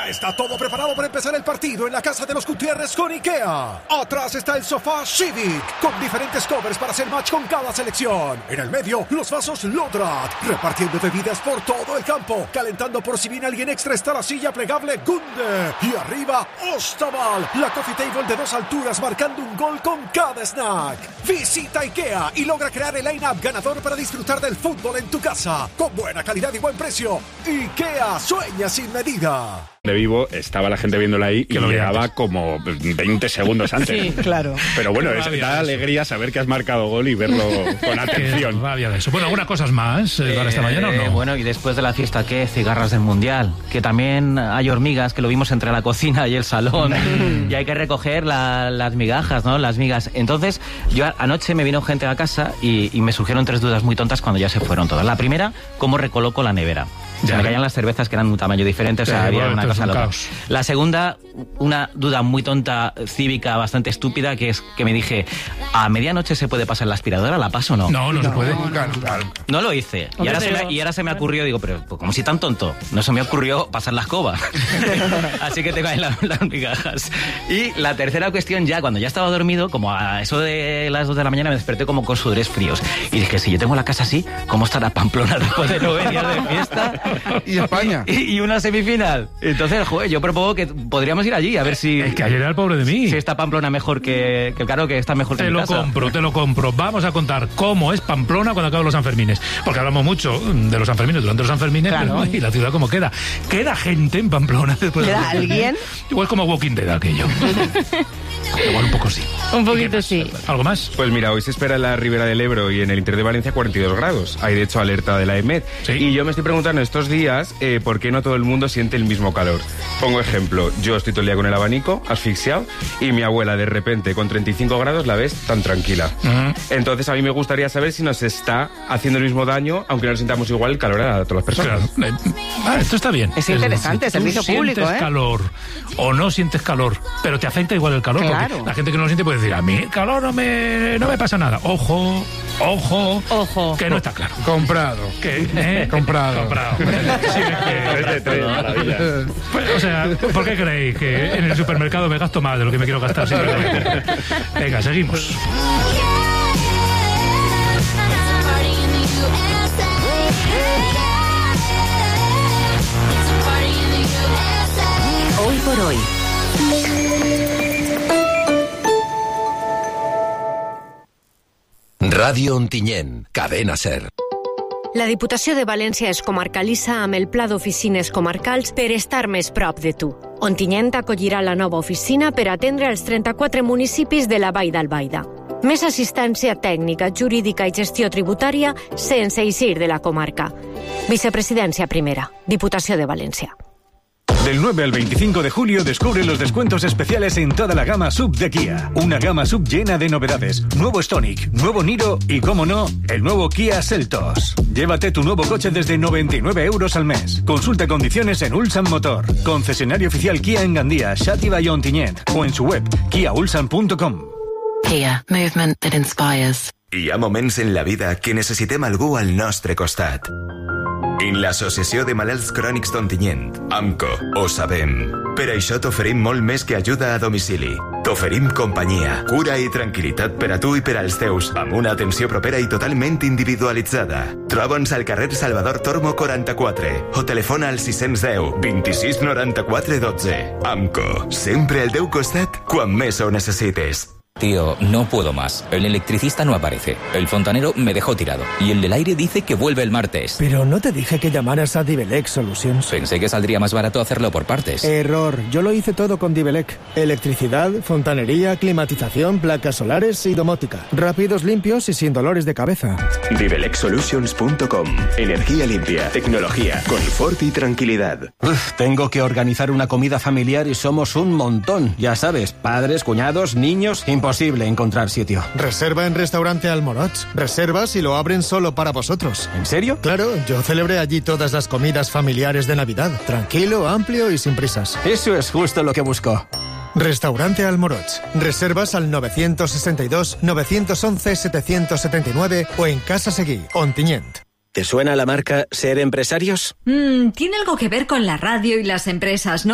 Ya está todo preparado para empezar el partido en la casa de los Gutiérrez con IKEA. Atrás está el sofá Civic, con diferentes covers para hacer match con cada selección. En el medio, los vasos Lodrat, repartiendo bebidas por todo el campo. Calentando por si viene alguien extra está la silla plegable Gunde. Y arriba, Ostaval, la coffee table de 2 alturas marcando un gol con cada snack. Visita IKEA y logra crear el line-up ganador para disfrutar del fútbol en tu casa. Con buena calidad y buen precio. IKEA, sueña sin medida. De vivo, estaba la gente viéndola ahí y llegaba como 20 segundos antes. Sí, claro. Pero bueno, da alegría saber que has marcado gol y verlo con atención. Rabia de eso. Bueno, ¿algunas cosas más para esta mañana o no? Bueno, y después de la fiesta, ¿qué? Cigarras del Mundial. Que también hay hormigas, que lo vimos entre la cocina y el salón. Y hay que recoger las migajas, ¿no? Las migas. Entonces, yo anoche me vino gente a casa y me surgieron 3 dudas muy tontas cuando ya se fueron todas. La primera, ¿cómo recoloco la nevera? Se me caían las cervezas que eran de un tamaño diferente, o sea, había una cosa loca. La segunda, una duda muy tonta, cívica, bastante estúpida, que es que me dije, ¿a medianoche se puede pasar la aspiradora? ¿La paso o no? No se puede. No lo hice. Y ahora se me ocurrió, digo, pero como si tan tonto, no se me ocurrió pasar la escoba. Así que tengo ahí las migajas. Y la tercera cuestión, ya cuando ya estaba dormido, como a eso de las 2 de la mañana, me desperté como con sudores fríos. Y dije, si yo tengo la casa así, ¿cómo estará Pamplona después de 9 días de fiesta? Y España. Y una semifinal. Entonces, joder, yo propongo que podríamos ir allí a ver si... Es que ayer era el pobre de mí. Si está Pamplona mejor que claro, que está mejor que mi casa. Te lo compro. Vamos a contar cómo es Pamplona cuando acaban los Sanfermines. Porque hablamos mucho de los Sanfermines durante los Sanfermines, claro. Pero, y la ciudad cómo queda. ¿Queda gente en Pamplona después ¿Queda alguien? Igual como Walking Dead aquello. Igual un poco sí. Un poquito sí. ¿Algo más? Pues mira, hoy se espera en la Ribera del Ebro y en el interior de Valencia 42 grados. Hay de hecho alerta de la EMET. ¿Sí? Y yo me estoy preguntando estos días por qué no todo el mundo siente el mismo calor. Pongo ejemplo, yo estoy todo el día con el abanico, asfixiado, y mi abuela de repente con 35 grados la ves tan tranquila. Entonces a mí me gustaría saber si nos está haciendo el mismo daño, aunque no sintamos igual el calor a todas las personas. Claro. Esto está bien. Es interesante, servicio público, sientes calor o no sientes calor, pero te afecta igual el calor. Claro. Porque la gente que no lo siente puede decir, a mí el calor no me pasa nada. Ojo, que no está claro. Comprado. Comprado. Sí, es de 3, maravilla. Pues, o sea, ¿por qué creéis que en el supermercado me gasto más de lo que me quiero gastar simplemente? Venga, seguimos. Hoy por hoy. Ràdio Ontinyent, Cadena SER. La Diputació de València es comarcalitza amb el Pla d'Oficines Comarcals per estar més prop de tu. Ontinyent acollirà la nova oficina per atendre els 34 municipis de la Vall d'Albaida. Més assistència tècnica, jurídica i gestió tributària sense eixir de la comarca. Vicepresidència primera, Diputació de València. Del 9 al 25 de julio descubre los descuentos especiales en toda la gama SUV de Kia. Una gama SUV llena de novedades. Nuevo Stonic, nuevo Niro y, como no, el nuevo Kia Seltos. Llévate tu nuevo coche desde 99 euros al mes. Consulta condiciones en Ulsan Motor. Concesionario oficial Kia en Gandía, Xàtiva i Ontinyent. O en su web, kiaulsan.com. Kia, movement that inspires. Hi ha moments en la vida que necessitem algú al nostre costat. En l'Associació de Malalts Crònics d'Ontinyent, AMCO, ho sabem. Per això t'oferim molt més que ajuda a domicili. T'oferim companyia, cura i tranquil·litat per a tu i per als teus, amb una atenció propera i totalment individualitzada. Troba'ns al carrer Salvador Tormo 44 o telefona al 610 26 94 12. AMCO, sempre al teu costat quan més ho necessites. Tío, no puedo más. El electricista no aparece. El fontanero me dejó tirado. Y el del aire dice que vuelve el martes. Pero no te dije que llamaras a Divelec Solutions. Pensé que saldría más barato hacerlo por partes. Error. Yo lo hice todo con Divelec. Electricidad, fontanería, climatización, placas solares y domótica. Rápidos, limpios y sin dolores de cabeza. DivelecSolutions.com. Energía limpia, tecnología, confort y tranquilidad. Tengo que organizar una comida familiar y somos un montón. Ya sabes, padres, cuñados, niños... Imposible encontrar sitio. Reserva en Restaurante Almoroch. Reservas y lo abren solo para vosotros. ¿En serio? Claro, yo celebré allí todas las comidas familiares de Navidad. Tranquilo, amplio y sin prisas. Eso es justo lo que busco. Restaurante Almoroch. Reservas al 962-911-779 o en Casa Seguí, Ontinyent. ¿Te suena la marca Ser Empresarios? Tiene algo que ver con la radio y las empresas, ¿no?